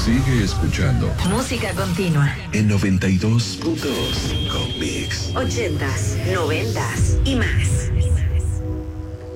Sigue escuchando. Música continua. En 92.2 con Mix. 80s, 90s y más.